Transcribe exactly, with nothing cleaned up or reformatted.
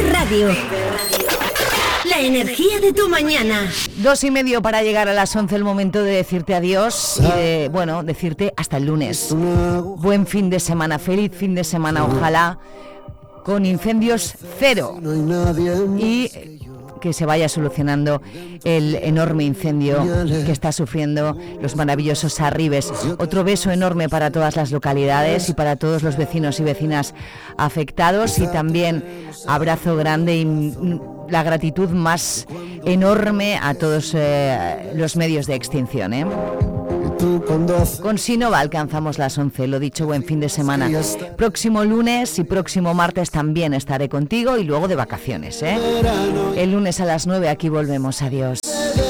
Vive Radio. La energía de tu mañana. Dos y medio para llegar a las once, el momento de decirte adiós y de, bueno, decirte hasta el lunes. Buen fin de semana, feliz fin de semana, ojalá con incendios cero y que se vaya solucionando el enorme incendio que está sufriendo los maravillosos Arribes. Otro beso enorme para todas las localidades y para todos los vecinos y vecinas afectados, y también abrazo grande y la gratitud más enorme a todos eh, los medios de extinción, ¿eh? Con Sinova alcanzamos las once, lo dicho, buen fin de semana. Próximo lunes y próximo martes también estaré contigo y luego de vacaciones, ¿eh? El lunes a las nueve aquí volvemos, adiós.